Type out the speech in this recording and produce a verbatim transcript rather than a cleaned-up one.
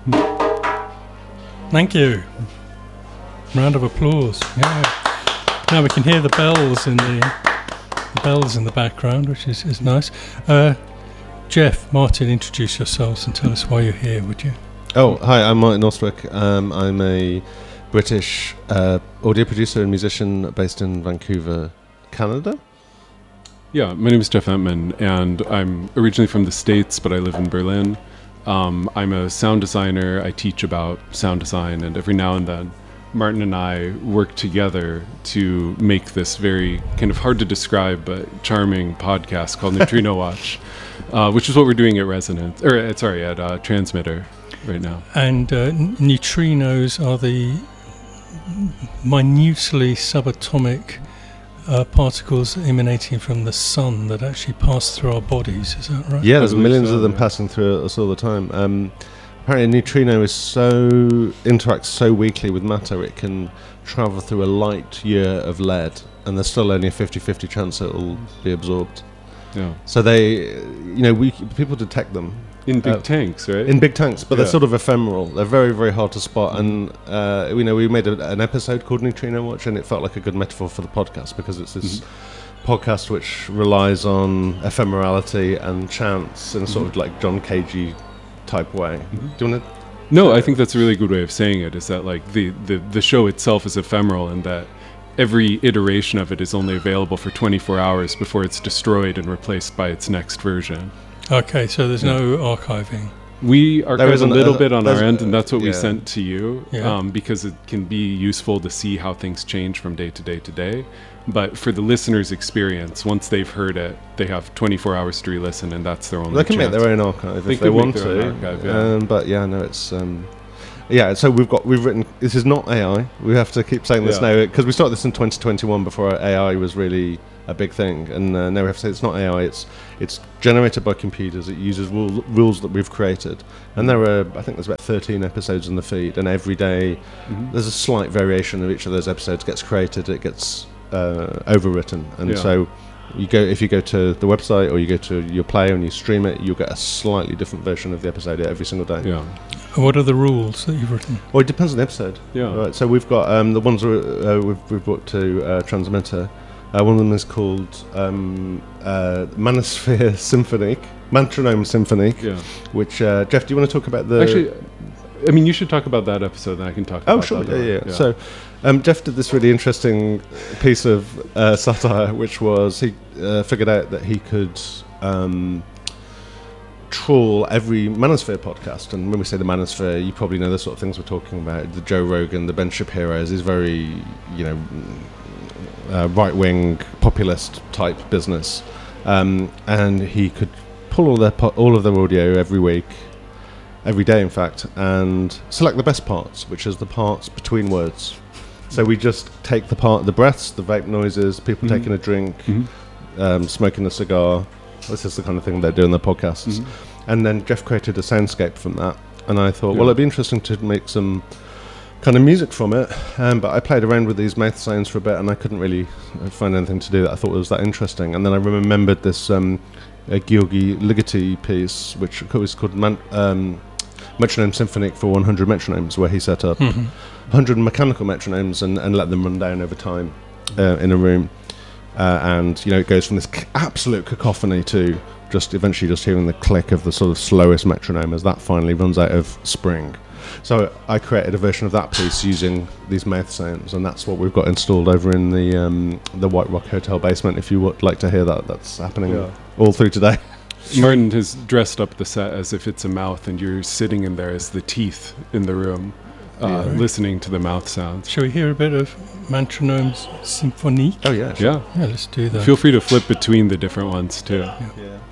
Thank you. Round of applause. Yeah. Now we can hear the bells in the, the bells in the background, which is, is nice. Uh, Jeff, Martin, introduce yourselves and tell us why you're here, would you? Oh, hi, I'm Martin Oswick. Um, I'm a British uh, audio producer and musician based in Vancouver, Canada. Yeah, my name is Jeff Entman, and I'm originally from the States, but I live in Berlin. Um, I'm a sound designer. I teach about sound design, and every now and then Martin and I work together to make this very kind of hard to describe but charming podcast called Neutrino Watch, uh, which is what we're doing at Resonance, or uh, sorry, at uh, Transmitter right now. And uh, n- neutrinos are the minutely subatomic uh, particles emanating from the sun that actually pass through our bodies. Is that right? Yeah, there's millions so, of them yeah. passing passing through us all the time. Um, apparently, a neutrino is so interacts so weakly with matter it can travel through a light year of lead, and there's still only a fifty-fifty chance it will be absorbed. Yeah, So they, you know, we people detect them in big Uh, tanks, right? in big tanks, but Yeah. they're sort of ephemeral. They're very, very hard to spot. And uh, you know, we made a, an episode called Neutrino Watch, and it felt like a good metaphor for the podcast because it's this Mm-hmm. podcast which relies on ephemerality and chance in a sort Mhm. of like John Cagey type way. Mhm. Do you want to? No, I think that's a really good way of saying it, is that like the, the, the show itself is ephemeral, and that every iteration of it is only available for twenty-four hours before it's destroyed and replaced by its next version. Okay, so there's Yeah. no archiving. We There archive a isn't little a- bit on there's- our end, and that's what we yeah. sent to you, Yeah. um, because it can be useful to see how things change from day to day to day. But for the listener's experience, once they've heard it, they have twenty-four hours to re-listen, and that's their only They can make chance. their own archive They if they could make want their own to. archive, yeah. um, but yeah, no, it's. Um, yeah, so we've got we've written. This is not A I. We have to keep saying this Yeah. now because we started this in twenty twenty-one before A I was really a big thing, and uh, now we have to say it's not A I. It's it's generated by computers. It uses rule, rules that we've created, and there are I think there's about thirteen episodes in the feed, and every day Mhm. there's a slight variation of each of those episodes gets created. It gets uh, overwritten, and Yeah. so. You go if you go to the website or you go to your player and you stream it, you'll get a slightly different version of the episode every single day. Yeah, What are the rules that you've written? Well, it depends on the episode. yeah. Right. So we've got um, the ones we- uh, we've, we've brought to uh, Transmitter. Uh, one of them is called um, uh, Manosphere Symphonique, Metronome Symphonique. Yeah. Which uh, Jeff, do you want to talk about the? Actually, I mean, you should talk about that episode, and I can talk Oh, about sure. that Yeah, one. yeah. So, um, Jeff did this really interesting piece of uh, satire, which was he uh, figured out that he could um, trawl every Manosphere podcast. And when we say the Manosphere, you probably know the sort of things we're talking about. The Joe Rogan, the Ben Shapiro's is very, you know, uh, right-wing populist type business. Um, and he could pull all their po- all of their audio every week. Every day, in fact, and select the best parts, which is the parts between words. So we just take the part, the breaths, the vape noises, people Mhm. taking a drink, Mhm. um, smoking a cigar. This is the kind of thing they do in their podcasts. Mhm. And then Jeff created a soundscape from that. And I thought, Yeah. well, it'd be interesting to make some kind of music from it. Um, but I played around with these mouth sounds for a bit, and I couldn't really find anything to do that I thought was that interesting. And then I remembered this um, uh, Georgi Ligeti piece, which was called Man- um, Metronome Symphonic for one hundred metronomes, where he set up Mhm. one hundred mechanical metronomes and, and let them run down over time uh, in a room. Uh, and, you know, it goes from this c- absolute cacophony to just eventually just hearing the click of the sort of slowest metronome as that finally runs out of spring. So I created a version of that piece using these mouth sounds, and that's what we've got installed over in the um, the White Rock Hotel basement. If you would like to hear that, that's happening Yeah. all through today. Martin has dressed up the set as if it's a mouth, and you're sitting in there as the teeth in the room, uh, Yeah. listening to the mouth sounds. Shall we hear a bit of Metronome's Symphonique? Oh yeah, sure. Yeah. Yeah, let's do that. Feel free to flip between the different ones too. yeah.